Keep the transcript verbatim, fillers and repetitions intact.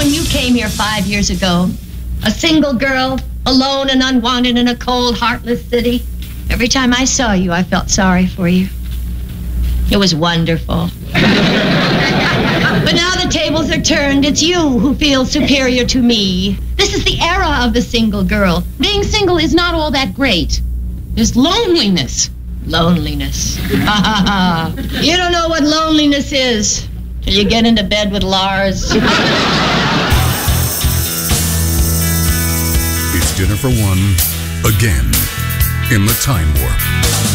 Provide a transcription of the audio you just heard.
when you came here five years ago, a single girl, alone and unwanted in a cold, heartless city, every time I saw you, I felt sorry for you. It was wonderful. But now the tables are turned. It's you who feel superior to me. This is the era of the single girl. Being single is not all that great. There's loneliness. Loneliness. You don't know what loneliness is till you get into bed with Lars. It's Dinner for One again in the Time Warp.